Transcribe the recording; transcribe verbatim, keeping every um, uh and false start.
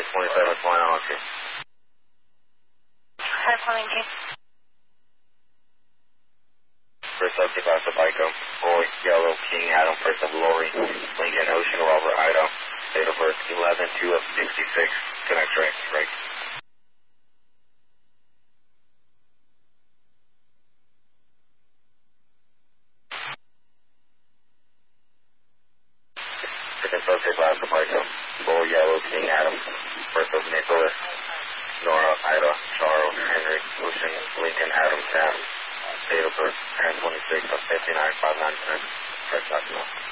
twenty-seven, flying on to. Hi, Flying King. First subject, Alpha Bico, Boy, Yellow, King, Adam, first of Lori, Lincoln, Ocean, Robert, Idaho, date of birth eleven two of sixty-six, connect right, right. Second subject, Alpha Bico, Boy, Yellow, King, Adam, first of Nicholas, Nora, Ida, Charles, Henry, Ocean, Lincoln, Adam, Sam, date of birth ten twenty-six of fifty-nine, five ninety-six, first document.